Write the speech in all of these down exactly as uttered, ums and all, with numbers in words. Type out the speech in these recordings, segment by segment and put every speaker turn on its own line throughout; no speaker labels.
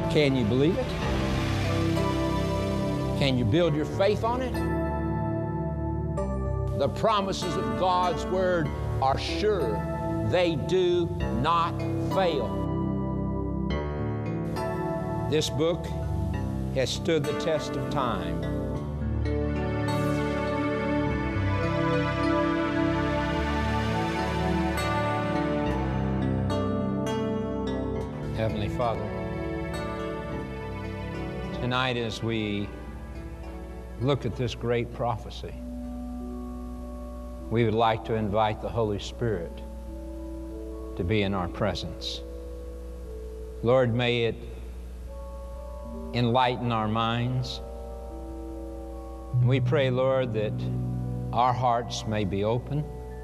Can you believe it? Can you build your faith on it? The promises of God's Word are sure. They do not fail. This book has stood the test of time. Heavenly Father, tonight as we look at this great prophecy, we would like to invite the Holy Spirit to be in our presence. Lord, may it enlighten our minds. We pray, Lord, that our hearts may be open,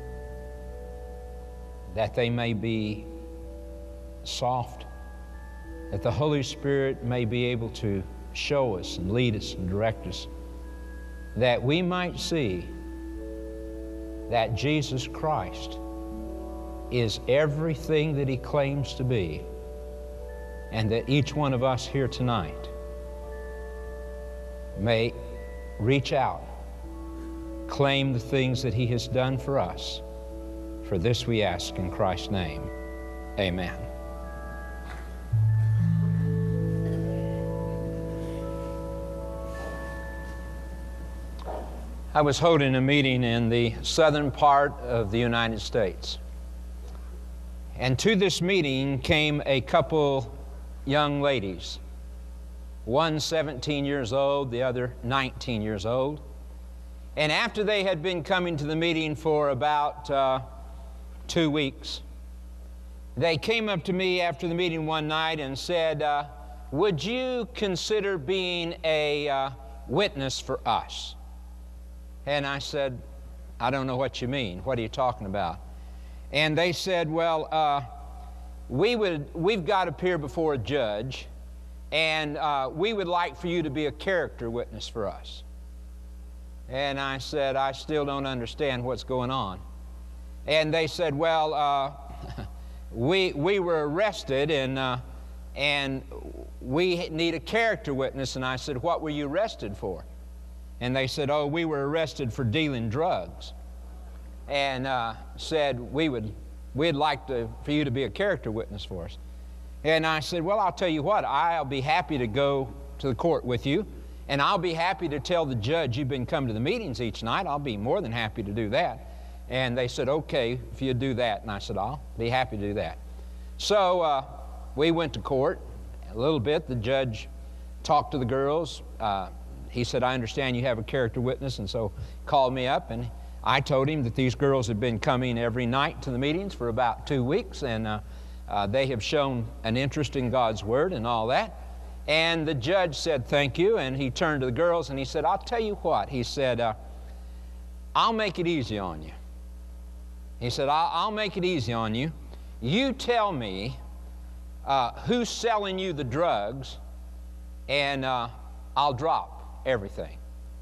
that they may be soft, that the Holy Spirit may be able to show us and lead us and direct us, that we might see that Jesus Christ is everything that He claims to be, and that each one of us here tonight may reach out, claim the things that He has done for us. For this we ask in Christ's name. Amen. I was holding a meeting in the southern part of the United States. And to this meeting came a couple young ladies, one seventeen years old, the other nineteen years old. And after they had been coming to the meeting for about uh, two weeks, they came up to me after the meeting one night and said, uh, would you consider being a uh, witness for us? And I said, I don't know what you mean. What are you talking about? And they said, well, uh, we would, we've got to appear before a judge, and uh, we would like for you to be a character witness for us. And I said, I still don't understand what's going on. And they said, well, uh, we, we were arrested, and, uh, and we need a character witness. And I said, what were you arrested for? And they said, oh, we were arrested for dealing drugs. And uh, said, we would, we'd like to, for you to be a character witness for us. And I said, well, I'll tell you what, I'll be happy to go to the court with you, and I'll be happy to tell the judge you've been coming to the meetings each night. I'll be more than happy to do that. And they said, okay, if you do that. And I said, I'll be happy to do that. So uh, we went to court. A little bit, the judge talked to the girls. Uh, He said, I understand you have a character witness, and so called me up, and I told him that these girls had been coming every night to the meetings for about two weeks, and uh, uh, they have shown an interest in God's Word and all that. And the judge said, thank you, and he turned to the girls and he said, I'll tell you what. He said, uh, I'll make it easy on you. He said, I'll, I'll make it easy on you. You tell me uh, who's selling you the drugs, and uh, I'll drop everything.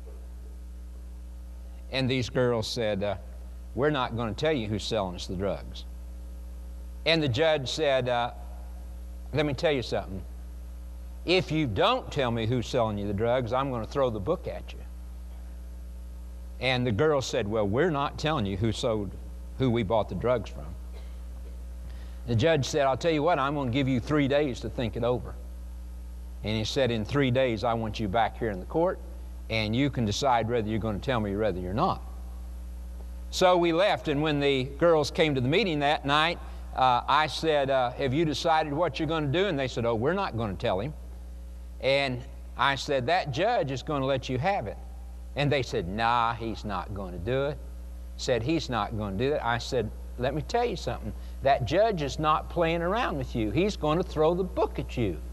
And these girls said, uh, we're not going to tell you who's selling us the drugs. And the judge said, uh, let me tell you something. If you don't tell me who's selling you the drugs, I'm going to throw the book at you. And the girls said, well, we're not telling you who sold, who we bought the drugs from. The judge said, I'll tell you what, I'm going to give you three days to think it over. And he said, in three days, I want you back here in the court, and you can decide whether you're going to tell me or whether you're not. So we left, and when the girls came to the meeting that night, uh, I said, uh, have you decided what you're going to do? And they said, oh, we're not going to tell him. And I said, that judge is going to let you have it. And they said, nah, he's not going to do it. Said, he's not going to do that. I said, let me tell you something. That judge is not playing around with you. He's going to throw the book at you.